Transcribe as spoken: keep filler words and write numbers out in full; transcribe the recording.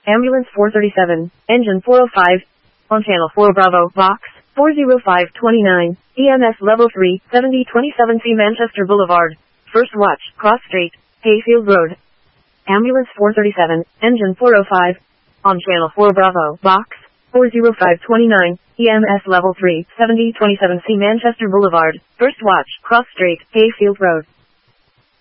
Ambulance four thirty-seven, engine four oh five, on channel four Bravo, box four oh five twenty-nine, E M S level three, seventy twenty-seven C Manchester Boulevard, first watch, cross street, Hayfield Road. Ambulance four thirty-seven, engine four oh five, on channel four Bravo, box four oh five twenty-nine, E M S level three, seventy twenty-seven C Manchester Boulevard, first watch, cross street, Hayfield Road.